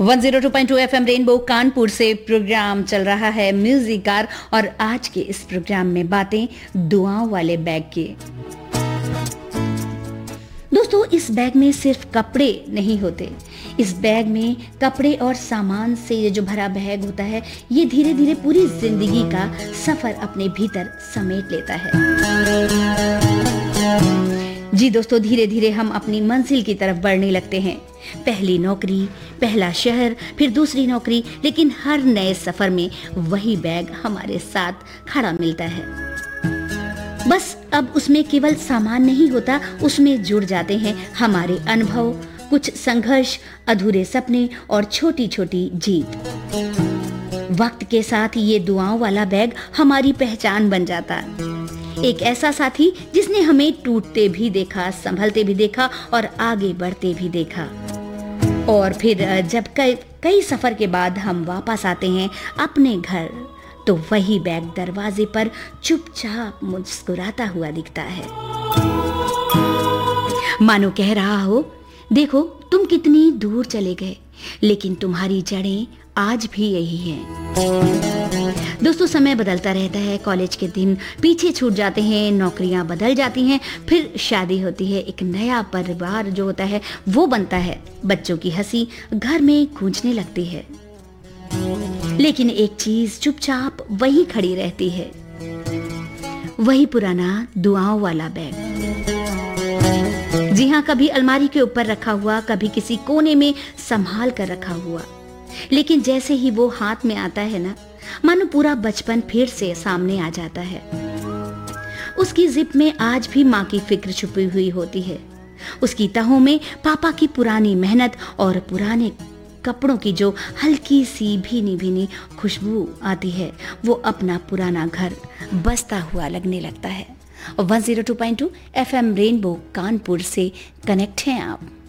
102.2 FM rainbow Kanpur से programme चल रहा है म्यूजिक कार और आज के इस प्रोग्राम में बातें दुआओं वाले बैग की। दोस्तों, इस बैग में सिर्फ कपड़े नहीं होते। इस बैग में कपड़े और सामान से ये जो भरा बैग होता है, ये धीरे धीरे पूरी जिंदगी का सफर अपने भीतर समेट लेता है। जी दोस्तों, धीरे धीरे हम अपनी मंजिल की तरफ बढ़ने लगते हैं। पहली नौकरी, पहला शहर, फिर दूसरी नौकरी, लेकिन हर नए सफर में वही बैग हमारे साथ खड़ा मिलता है। बस अब उसमें केवल सामान नहीं होता, उसमें जुड़ जाते हैं हमारे अनुभव, कुछ संघर्ष, अधूरे सपने और छोटी छोटी जीत। वक्त के साथ ये दुआओं वाला बैग हमारी पहचान बन जाता। एक ऐसा साथी जिसने हमें टूटते भी देखा, संभलते भी देखा और आगे बढ़ते भी देखा। और फिर जब कई सफर के बाद हम वापस आते हैं अपने घर, तो वही बैग दरवाजे पर चुपचाप मुस्कुराता हुआ दिखता है, मानो कह रहा हो, देखो तुम कितनी दूर चले गए, लेकिन तुम्हारी जड़ें आज भी यही हैं। दोस्तों, समय बदलता रहता है, कॉलेज के दिन पीछे छूट जाते हैं, नौकरियां बदल जाती हैं, फिर शादी होती है, एक नया परिवार जो होता है वो बनता है, बच्चों की हंसी घर में गूंजने लगती है, लेकिन एक चीज चुपचाप वही खड़ी रहती है, वही पुराना दुआओं वाला बैग। जी हाँ, कभी अलमारी के ऊपर रखा हुआ, कभी किसी कोने में संभाल कर रखा हुआ, लेकिन जैसे ही वो हाथ में आता है ना, मानो पूरा बचपन फिर से सामने आ जाता है। उसकी जिप में आज भी माँ की फिक्र छुपी हुई होती है, उसकी तहों में पापा की पुरानी मेहनत और पुराने कपड़ों की जो हल्की सी भीनी भीनी खुशबू आती है, वो अपना पुराना घर बसता हुआ लगने लगता है। 102.2 FM रेनबो कानपुर से कनेक्ट हैं आप।